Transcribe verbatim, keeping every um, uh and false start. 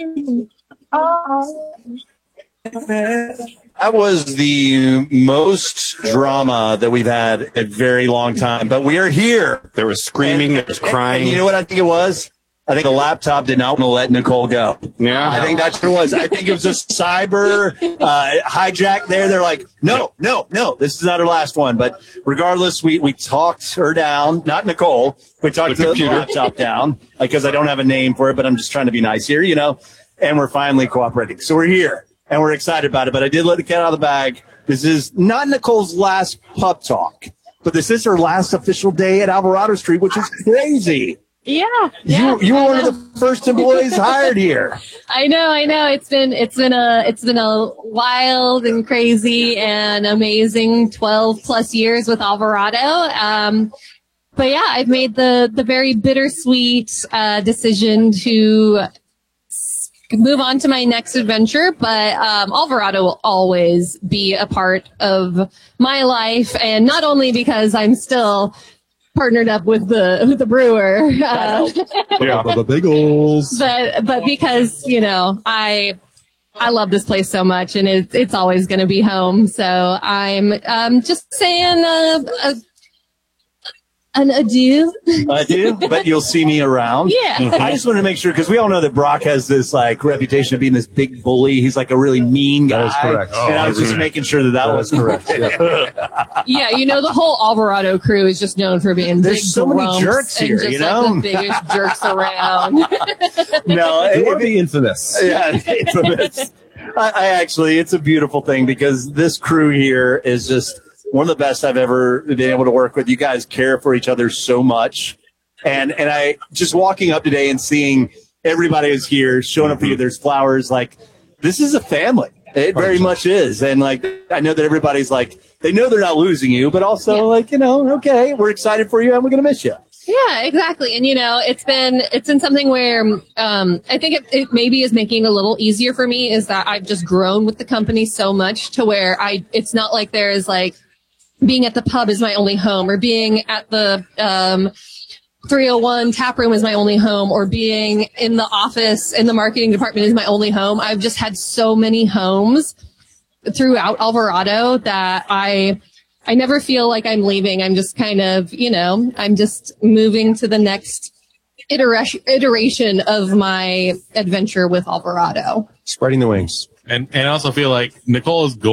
That was the most drama that we've had in a very long time, but we are here. There was screaming, there was crying. And you know what I think it was? I think the laptop did not want to let Nicole go. Yeah. I think that's what it was. I think it was a cyber uh, hijack there. They're like, no, no, no, this is not our last one. But regardless, we, we talked her down, not Nicole. We talked the, the laptop down because I don't have a name for it, but I'm just trying to be nice here, you know, and we're finally cooperating. So we're here and we're excited about it. But I did let the cat out of the bag. This is not Nicole's last pub talk, but this is her last official day at Alvarado Street, which is crazy. Yeah, yeah. You you were one of the first employees hired here. I know, I know. It's been it's been a it's been a wild and crazy and amazing twelve plus years with Alvarado. Um, but yeah, I've made the the very bittersweet uh, decision to move on to my next adventure. But um, Alvarado will always be a part of my life, and not only because I'm still partnered up with the with the brewer, uh, yeah, the bagels. But but because you know I I love this place so much, and it's it's always going to be home. So I'm um just saying uh, uh, an adieu. Adieu, but you'll see me around. Yeah. I just wanted to make sure because we all know that Brock has this like reputation of being this big bully. He's like a really mean guy. That is correct. Oh, and I was just making sure that that, that was correct. Yeah. Yeah, you know, the whole Alvarado crew is just known for being There's big so many grumps jerks here, and just you know? like the biggest jerks around. No, You it, want to be infamous. Yeah, infamous. I, I actually, it's a beautiful thing because this crew here is just one of the best I've ever been able to work with. You guys care for each other so much. And and I just walking up today and seeing everybody is here, showing up for you, there's flowers. Like, this is a family. It very much is. And, like, I know that everybody's like, they know they're not losing you, but also, yeah. like, you know, okay, we're excited for you and we're going to miss you. Yeah, exactly. And, you know, it's been, it's been something where, um, I think it, it maybe is making it a little easier for me is that I've just grown with the company so much to where I, it's not like there is like, being at the pub is my only home, or being at the um, three oh one tap room is my only home, or being in the office in the marketing department is my only home. I've just had so many homes throughout Alvarado that I I never feel like I'm leaving. I'm just kind of, you know, I'm just moving to the next iteration iteration of my adventure with Alvarado. Spreading the wings. And and I also feel like Nicole is